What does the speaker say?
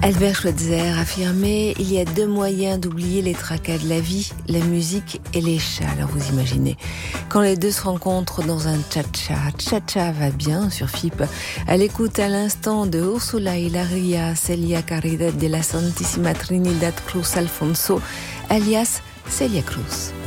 Albert Schweitzer affirmait « Il y a deux moyens d'oublier les tracas de la vie, la musique et les chats ». Alors vous imaginez, quand les deux se rencontrent dans un cha-cha, cha-cha va bien sur FIP, à l'écoute à l'instant de Ursula Hilaria Celia Caridad de la Santissima Trinidad Cruz Alfonso, alias Celia Cruz.